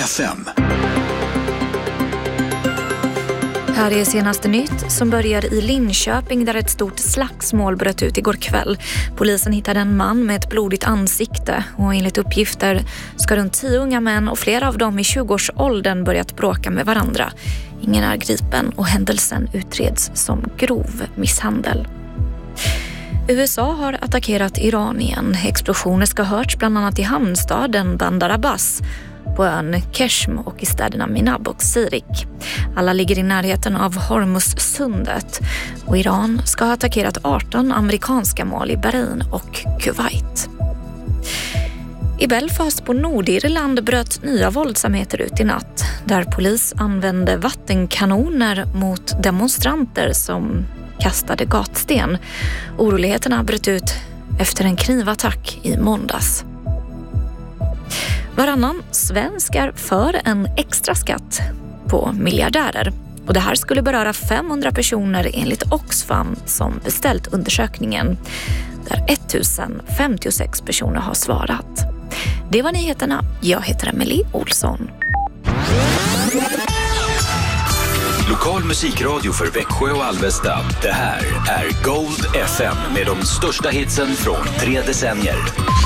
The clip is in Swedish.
FM. Här är senaste nytt som börjar i Linköping där ett stort slagsmål bröt ut igår kväll. Polisen hittade en man med ett blodigt ansikte och enligt uppgifter ska runt 10 unga män och flera av dem i 20-årsåldern börjat bråka med varandra. Ingen är gripen och händelsen utreds som grov misshandel. USA har attackerat Iran igen. Explosioner ska ha hörts bland annat i hamnstaden Bandar Abbas, på ön Keshm och i städerna Minab och Sirik. Alla ligger i närheten av Hormuzsundet och Iran ska ha attackerat 18 amerikanska mål i Bahrain och Kuwait. I Belfast på Nordirland bröt nya våldsamheter ut i natt där polis använde vattenkanoner mot demonstranter som kastade gatsten. Oroligheterna bröt ut efter en knivattack i måndags. Varannan svensk är för en extra skatt på miljardärer. Och det här skulle beröra 500 personer enligt Oxfam som beställt undersökningen. Där 1056 personer har svarat. Det var nyheterna. Jag heter Emily Olsson. Lokal musikradio för Växjö och Alvesta. Det här är Gold FM med de största hitsen från 3 decennier.